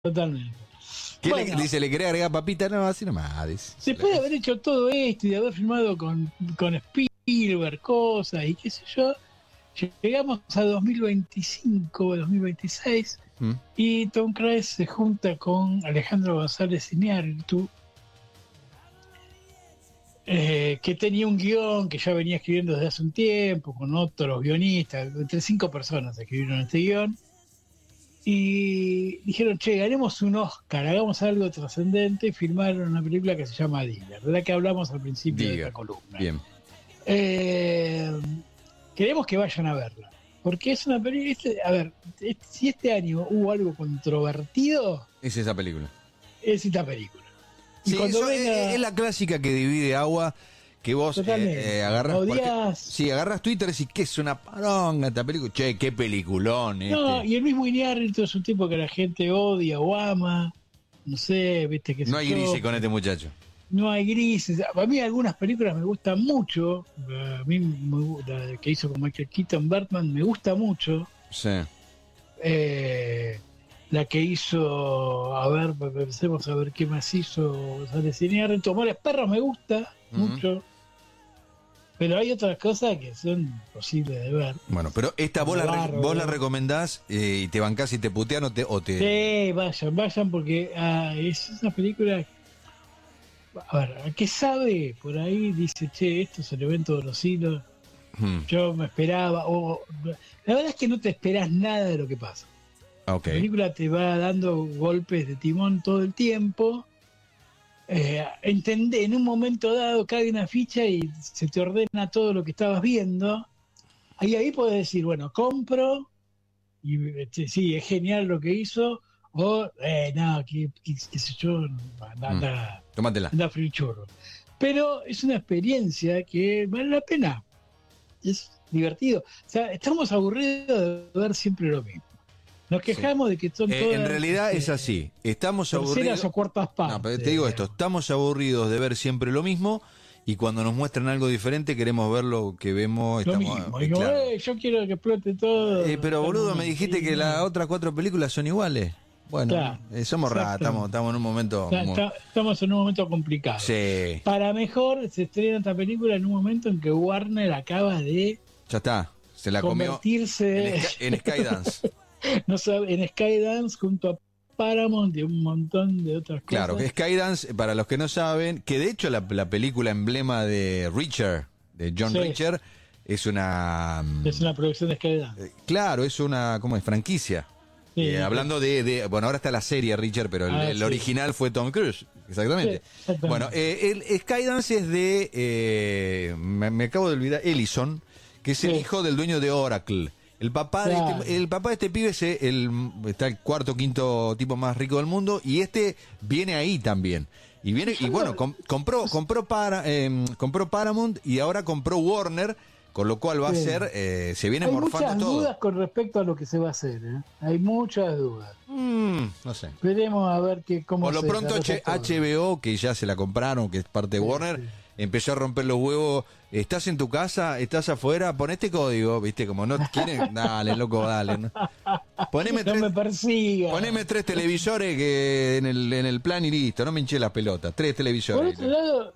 Totalmente. ¿Qué Bueno, le dice? ¿Le quería agregar papita? No, así nomás. Dice. después de haber hecho todo esto y de haber filmado con Spielberg cosas y qué sé yo, llegamos a 2025, 2026 ¿Mm? y Tom Cruise se junta con Alejandro González Iñárritu, que tenía un guión que ya venía escribiendo desde hace un tiempo, con otros guionistas, entre 5 personas escribieron este guión, y dijeron, che, ganemos un Oscar, hagamos algo trascendente, y filmaron una película que se llama Digger, de la que hablamos al principio de esta columna. Bien. Queremos que vayan a verla, porque es una película, a ver, si este año hubo algo controvertido, Es esa película. es esta película. Y Sí, cuando eso es la clásica que divide agua, que vos agarras agarras Twitter y decís que es una paronga esta película. Che, qué peliculón No, y el mismo Iñárritu es un tipo que la gente odia o ama, no sé, viste que no hay grises con este muchacho. No hay grises. A mí algunas películas me gustan mucho. A mí la que hizo con Michael Keaton, Batman, me gusta mucho. Sí. La que hizo, a ver, pensemos a ver qué más hizo. Iñárritu, Amores Perros me gusta mucho. Pero hay otras cosas que son imposibles de ver. Bueno, pero esta vos la recomendás y te bancás y te putean o te... Sí, vayan porque es una película. A ver, ¿a qué sabe? Por ahí dice, che, esto se le ven todos los hilos. Yo me esperaba. La verdad es que no te esperás nada de lo que pasa. Okay. La película te va dando golpes de timón todo el tiempo. En un momento dado cae una ficha y se te ordena todo lo que estabas viendo. Ahí puedes decir, bueno, compro y sí, es genial lo que hizo, o no, qué sé yo, anda frichurro. Pero es una experiencia que vale la pena, es divertido. O sea, estamos aburridos de ver siempre lo mismo. Nos quejamos de que son todas... en realidad es así. Estamos aburridos... o cuartas partes. No, pero te digo esto, estamos aburridos de ver siempre lo mismo y cuando nos muestran algo diferente queremos ver lo que vemos. Lo mismo. Digo, claro. Yo quiero que explote todo. Pero boludo, me dijiste que las otras 4 películas son iguales. Bueno, claro, somos raros, estamos en un momento... Estamos en un momento complicado. Sí. Para mejor, se estrena esta película en un momento en que Warner acaba de... Ya está, se la convertirse en Skydance. No sabe, en Skydance junto a Paramount y un montón de otras cosas. Claro, que Skydance, para los que no saben, que de hecho la película emblema de Richard, de John Richard, es una producción de Skydance. Claro, es una, ¿cómo es? Franquicia. Sí, hablando de, bueno, ahora está la serie Richard, pero el original fue Tom Cruise, exactamente. Sí, bueno, el Skydance es de, me acabo de olvidar, Ellison, que es el hijo del dueño de Oracle. El papá de este pibe está el cuarto, quinto tipo más rico del mundo y viene ahí también. Y bueno, compró Paramount y ahora compró Warner, con lo cual va a ser, se viene morfando todo. Hay muchas dudas con respecto a lo que se va a hacer, ¿eh? Hay muchas dudas. No sé. Veremos a ver cómo por lo pronto HBO, que ya se la compraron, que es parte de Warner, empezó a romper los huevos. ¿Estás en tu casa? ¿Estás afuera? Pon este código, ¿viste? Como no quieren, dale, loco, dale. ¿No? Poneme me 3 televisores que en el plan y listo, no me hinché las pelotas. 3 televisores. Por otro lado,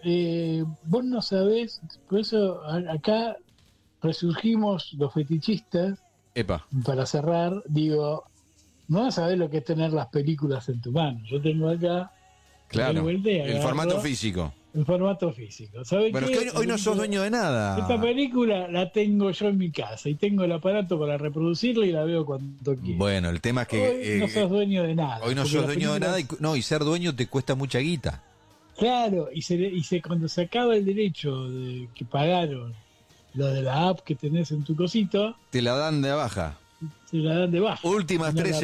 vos no sabés, por eso acá resurgimos los fetichistas. Epa. Para cerrar, digo, no sabés lo que es tener las películas en tu mano. Yo tengo acá... Claro, el formato físico. El formato físico. ¿Sabes bueno, qué? Es que hoy no sos dueño de nada. Esta película la tengo yo en mi casa y tengo el aparato para reproducirla y la veo cuando quiero. Bueno, el tema es que... Hoy no sos dueño de nada. Hoy no sos dueño de nada y ser dueño te cuesta mucha guita. Claro, cuando se acaba el derecho de que pagaron lo de la app que tenés en tu cosito... Te la dan de baja. Te la dan de baja. Últimas 3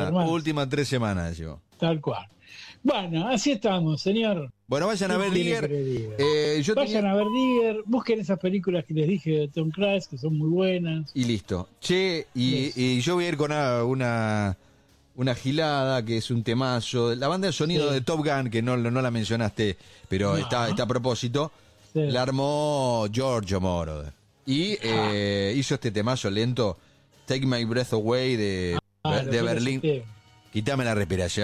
semanas yo. Tal cual. Bueno, así estamos, señor. Bueno, vayan a ver Digger. Vayan a ver Digger, busquen esas películas que les dije de Tom Cruise, que son muy buenas. Y listo. Che, y yo voy a ir con una gilada, que es un temazo. La banda de sonido de Top Gun, que no la mencionaste, pero está a propósito, la armó Giorgio Moroder. Y hizo este temazo lento, Take My Breath Away de Berlín. Quítame la respiración.